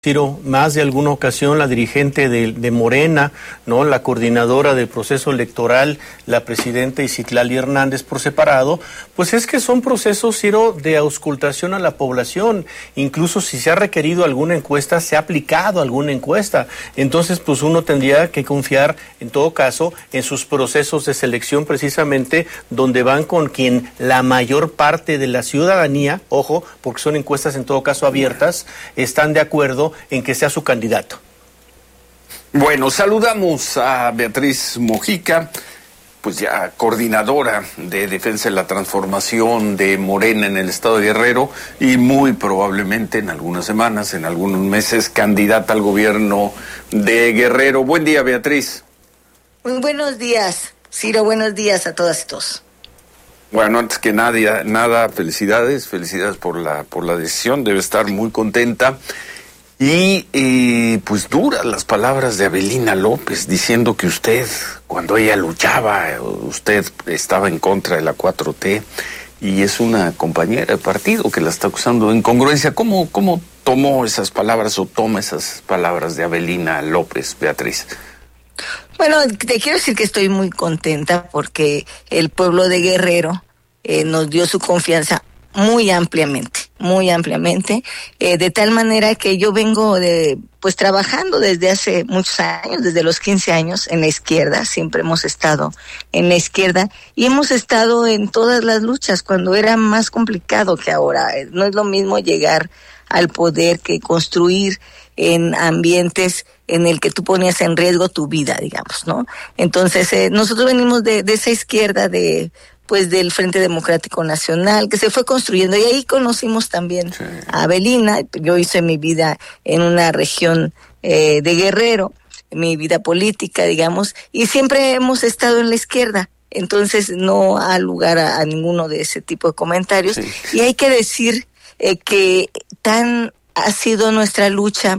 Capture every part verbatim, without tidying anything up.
Ciro, más de alguna ocasión la dirigente de, de Morena, ¿no?, la coordinadora del proceso electoral, la presidenta Izitlali Hernández por separado, pues es que son procesos, Ciro, de auscultación a la población. Incluso si se ha requerido alguna encuesta, se ha aplicado alguna encuesta. Entonces, pues uno tendría que confiar, en todo caso, en sus procesos de selección, precisamente donde van con quien la mayor parte de la ciudadanía, ojo, porque son encuestas en todo caso abiertas, están de acuerdo en que sea su candidato. Bueno, saludamos a Beatriz Mojica, pues ya coordinadora de Defensa de la Transformación de Morena en el estado de Guerrero y muy probablemente en algunas semanas, en algunos meses, candidata al gobierno de Guerrero. Buen día, Beatriz. Muy buenos días, Ciro, buenos días a todas y todos. Bueno, antes que nada, nada, felicidades, felicidades por la, por la decisión, debe estar muy contenta. Y eh, pues duras las palabras de Avelina López diciendo que usted, cuando ella luchaba, usted estaba en contra de la cuatro T y es una compañera de partido que la está acusando de incongruencia. ¿Cómo, cómo tomó esas palabras o toma esas palabras de Avelina López, Beatriz? Bueno, te quiero decir que estoy muy contenta porque el pueblo de Guerrero eh, nos dio su confianza muy ampliamente, muy ampliamente, eh, de tal manera que yo vengo de, pues trabajando desde hace muchos años, desde los quince años en la izquierda, siempre hemos estado en la izquierda y hemos estado en todas las luchas cuando era más complicado que ahora. No es lo mismo llegar al poder que construir en ambientes en el que tú ponías en riesgo tu vida, digamos, ¿no? Entonces, eh, nosotros venimos de, de esa izquierda de pues del Frente Democrático Nacional, que se fue construyendo, y ahí conocimos también sí. a Avelina. Yo hice mi vida en una región eh, de Guerrero, mi vida política, digamos, y siempre hemos estado en la izquierda, entonces no ha lugar a, a ninguno de ese tipo de comentarios, sí. y hay que decir eh, que tan ha sido nuestra lucha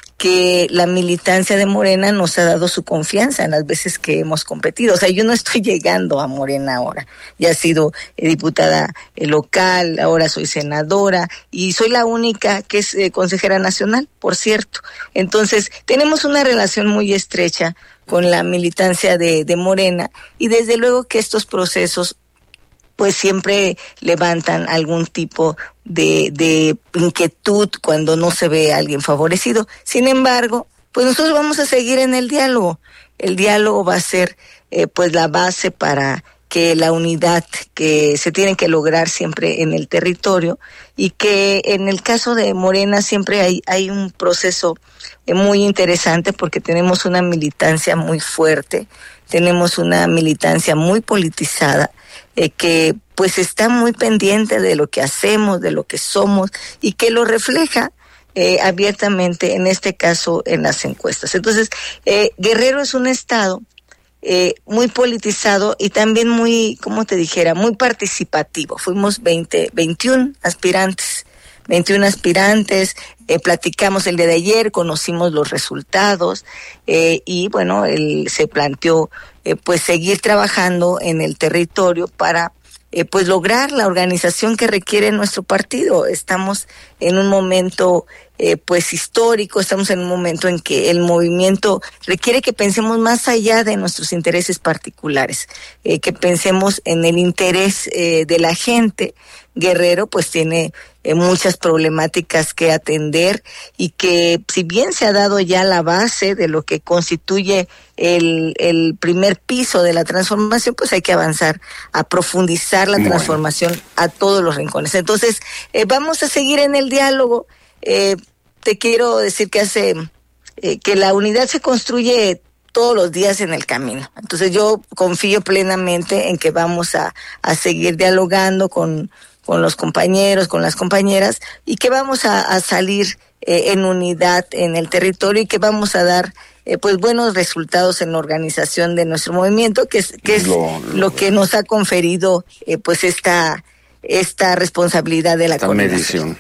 que la militancia de Morena nos ha dado su confianza en las veces que hemos competido. O sea, yo no estoy llegando a Morena ahora. Ya he sido eh, diputada eh, local, ahora soy senadora y soy la única que es eh, consejera nacional, por cierto. Entonces, tenemos una relación muy estrecha con la militancia de, de Morena y desde luego que estos procesos pues siempre levantan algún tipo de, de inquietud cuando no se ve a alguien favorecido. Sin embargo, pues nosotros vamos a seguir en el diálogo. El diálogo va a ser eh, pues la base para que la unidad que se tiene que lograr siempre en el territorio y que en el caso de Morena siempre hay, hay un proceso eh, muy interesante porque tenemos una militancia muy fuerte, tenemos una militancia muy politizada, Eh, que pues está muy pendiente de lo que hacemos, de lo que somos y que lo refleja eh, abiertamente, en este caso en las encuestas. Entonces, eh, Guerrero es un estado eh, muy politizado y también muy, como te dijera, muy participativo. Fuimos veinte, veintiún aspirantes, veintiún aspirantes, eh, platicamos el día de ayer, conocimos los resultados eh, y bueno, él se planteó eh, pues seguir trabajando en el territorio para eh, pues lograr la organización que requiere nuestro partido. Estamos en un momento eh, pues histórico, estamos en un momento en que el movimiento requiere que pensemos más allá de nuestros intereses particulares, eh, que pensemos en el interés eh, de la gente. Guerrero pues tiene eh, muchas problemáticas que atender y que si bien se ha dado ya la base de lo que constituye el, el primer piso de la transformación, pues hay que avanzar a profundizar la transformación a todos los rincones. Entonces eh, vamos a seguir en el diálogo. Eh, te quiero decir que hace eh, que la unidad se construye todos los días en el camino. Entonces yo confío plenamente en que vamos a, a seguir dialogando con con los compañeros, con las compañeras, y que vamos a, a salir eh, en unidad en el territorio y que vamos a dar eh, pues buenos resultados en la organización de nuestro movimiento, que es que es lo, lo, lo que nos ha conferido eh, pues esta esta responsabilidad de la coordinación.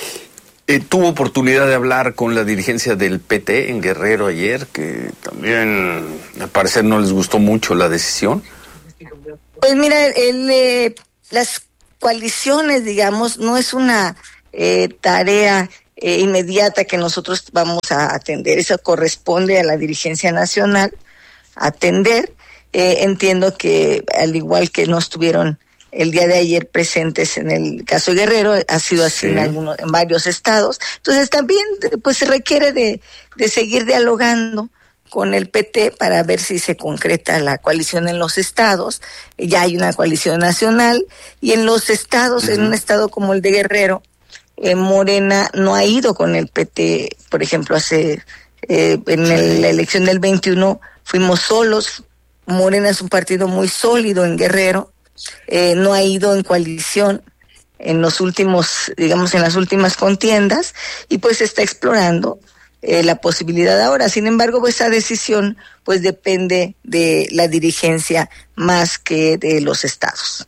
Eh, tuvo oportunidad de hablar con la dirigencia del P T en Guerrero ayer, que también al parecer no les gustó mucho la decisión. Pues mira, el, eh, las coaliciones, digamos, no es una eh, tarea eh, inmediata que nosotros vamos a atender. Eso corresponde a la dirigencia nacional atender. Eh, entiendo que al igual que no estuvieron el día de ayer presentes en el caso de Guerrero, ha sido así sí. en algunos, en varios estados. Entonces también pues se requiere de, de seguir dialogando con el P T para ver si se concreta la coalición en los estados. Ya hay una coalición nacional y en los estados, uh-huh. en un estado como el de Guerrero, eh, Morena no ha ido con el P T. Por ejemplo, hace eh, en el, la elección del veintiuno fuimos solos. Morena es un partido muy sólido en Guerrero. Eh, no ha ido en coalición en los últimos, digamos, en las últimas contiendas, y pues está explorando eh, la posibilidad ahora. Sin embargo, pues esa decisión pues depende de la dirigencia más que de los estados.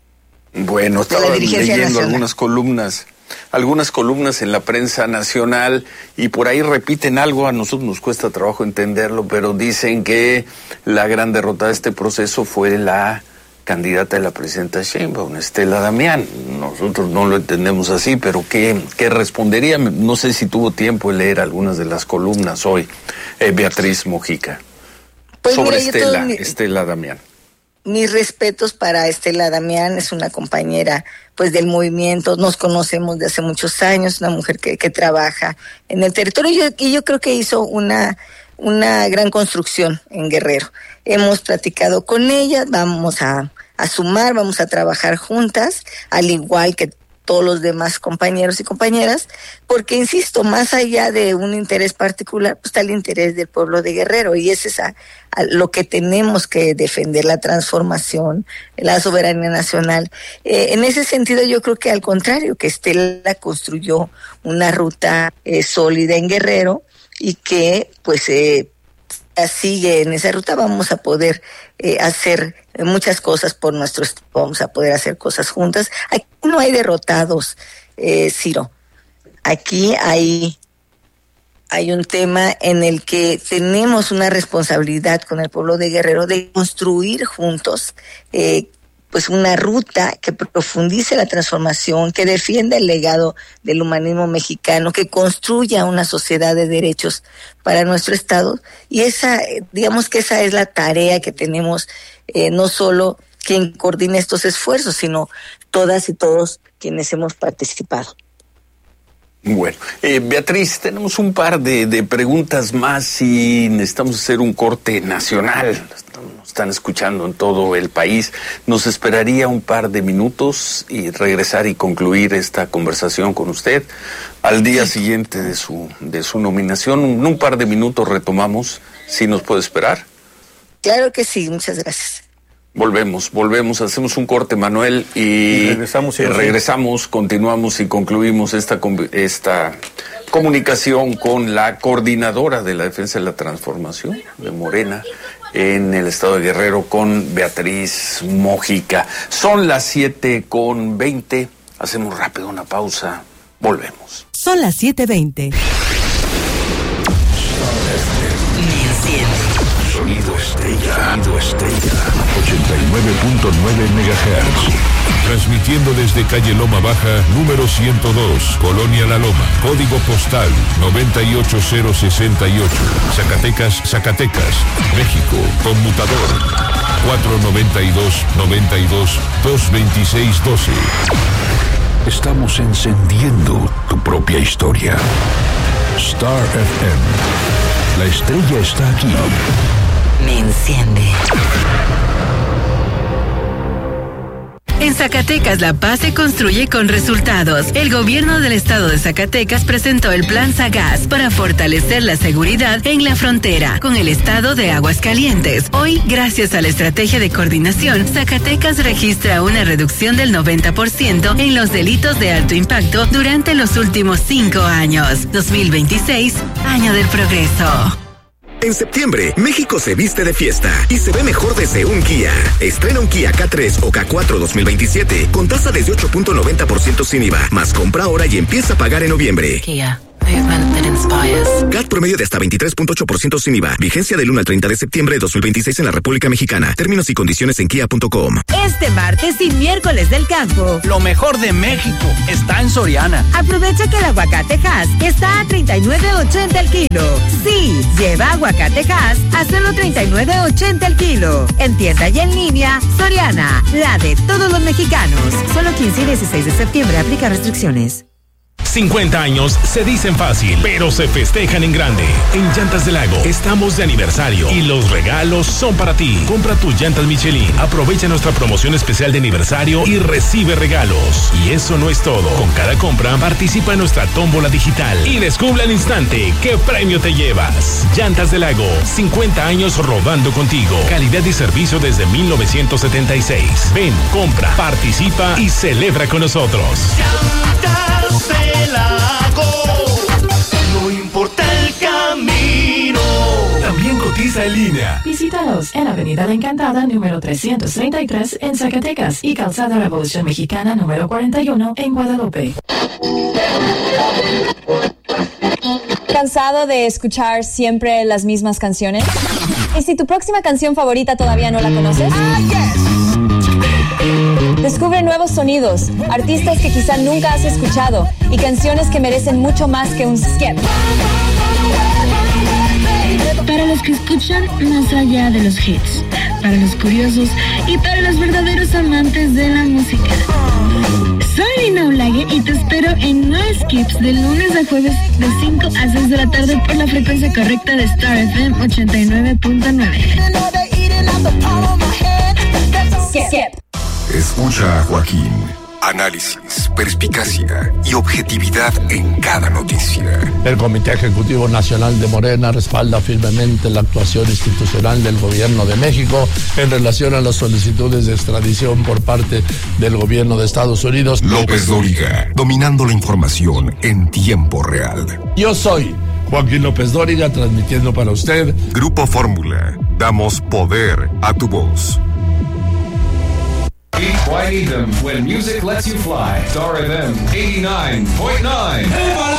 Bueno, estaba leyendo nacional. algunas columnas, algunas columnas en la prensa nacional, y por ahí repiten algo, a nosotros nos cuesta trabajo entenderlo, pero dicen que la gran derrota de este proceso fue la candidata de la presidenta Sheinbaum, Estela Damián. Nosotros no lo entendemos así, pero ¿qué, qué respondería? No sé si tuvo tiempo de leer algunas de las columnas hoy, eh, Beatriz Mojica, pues sobre mira, Estela, mi, Estela Damián. Mis respetos para Estela Damián, es una compañera pues del movimiento, nos conocemos de hace muchos años, una mujer que, que trabaja en el territorio, y yo, y yo creo que hizo una, una gran construcción en Guerrero. Hemos platicado con ella, vamos a, a sumar, vamos a trabajar juntas, al igual que todos los demás compañeros y compañeras, porque insisto, más allá de un interés particular, pues está el interés del pueblo de Guerrero, y ese es a, a lo que tenemos que defender, la transformación, la soberanía nacional. Eh, en ese sentido, yo creo que al contrario, que Estela construyó una ruta eh, sólida en Guerrero, y que pues eh, sigue en esa ruta, vamos a poder eh, hacer muchas cosas por nuestros, vamos a poder hacer cosas juntas. Aquí no hay derrotados, eh, Ciro. Aquí hay, hay un tema en el que tenemos una responsabilidad con el pueblo de Guerrero de construir juntos eh, pues una ruta que profundice la transformación, que defienda el legado del humanismo mexicano, que construya una sociedad de derechos para nuestro estado. Y esa, digamos que esa es la tarea que tenemos, eh, no solo quien coordina estos esfuerzos, sino todas y todos quienes hemos participado. Bueno, eh, Beatriz, tenemos un par de, de preguntas más y necesitamos hacer un corte nacional. Nos están escuchando en todo el país. Nos esperaría un par de minutos y regresar y concluir esta conversación con usted. Al día siguiente de su, de su nominación, en un par de minutos retomamos. ¿Sí nos puede esperar? Claro que sí, muchas gracias. Volvemos, volvemos, hacemos un corte, Manuel, y, y regresamos, y regresamos, continuamos y concluimos esta, esta comunicación con la coordinadora de la defensa de la transformación de Morena en el estado de Guerrero, con Beatriz Mojica. Son las siete con veinte, hacemos rápido una pausa, volvemos. Son las siete veinte. Sonido estrella, sonido estrella, ochenta y nueve punto nueve megahertz. Transmitiendo desde calle Loma Baja, número ciento dos, Colonia La Loma, código postal noventa y ocho cero sesenta y ocho, Zacatecas, Zacatecas, México, conmutador cuatro noventa y dos noventa y dos dos veintiséis doce. Estamos encendiendo tu propia historia. Star F M. La estrella está aquí. Me enciende. En Zacatecas, la paz se construye con resultados. El gobierno del estado de Zacatecas presentó el Plan Sagaz para fortalecer la seguridad en la frontera con el estado de Aguascalientes. Hoy, gracias a la estrategia de coordinación, Zacatecas registra una reducción del noventa por ciento en los delitos de alto impacto durante los últimos cinco años. dos mil veintiséis, año del progreso. En septiembre, México se viste de fiesta y se ve mejor desde un Kia. Estrena un Kia K tres o K cuatro dos mil veintisiete con tasa desde ocho punto noventa por ciento sin I V A, más compra ahora y empieza a pagar en noviembre. Kia, movement that inspires. C A T promedio de hasta veintitrés punto ocho por ciento sin I V A. Vigencia del uno al treinta de septiembre de dos mil veintiséis en la República Mexicana. Términos y condiciones en kia punto com. Este martes y miércoles del campo, lo mejor de México está en Soriana. Aprovecha que el aguacate Hass está a treinta y nueve ochenta el kilo. Sí, lleva aguacate Hass a solo treinta y nueve ochenta el kilo. En tienda y en línea, Soriana, la de todos los mexicanos. Solo quince y dieciséis de septiembre, aplica restricciones. cincuenta años se dicen fácil, pero se festejan en grande. En Llantas del Lago estamos de aniversario y los regalos son para ti. Compra tus llantas Michelin, aprovecha nuestra promoción especial de aniversario y recibe regalos. Y eso no es todo. Con cada compra participa en nuestra tómbola digital y descubre al instante qué premio te llevas. Llantas del Lago, cincuenta años rodando contigo. Calidad y servicio desde mil novecientos setenta y seis. Ven, compra, participa y celebra con nosotros. Llantas del Lago, no importa el camino. También cotiza en línea. Visítalos en Avenida La Encantada, número trescientos treinta y tres en Zacatecas y Calzada Revolución Mexicana, número cuarenta y uno en Guadalupe. ¿Cansado de escuchar siempre las mismas canciones? ¿Y si tu próxima canción favorita todavía no la conoces? Descubre nuevos sonidos, artistas que quizá nunca has escuchado y canciones que merecen mucho más que un skip. Para los que escuchan más allá de los hits, para los curiosos y para los verdaderos amantes de la música. Soy Lina Olague y te espero en No Skips de lunes a jueves de cinco a seis de la tarde por la frecuencia correcta de Star F M ochenta y nueve punto nueve. Skip. Escucha a Joaquín. Análisis, perspicacia y objetividad en cada noticia. El Comité Ejecutivo Nacional de Morena respalda firmemente la actuación institucional del Gobierno de México en relación a las solicitudes de extradición por parte del Gobierno de Estados Unidos. López Dóriga, dominando la información en tiempo real. Yo soy Joaquín López Dóriga, transmitiendo para usted Grupo Fórmula. Damos poder a tu voz. Keep White Edom when music lets you fly. Star F M eighty-nine point nine.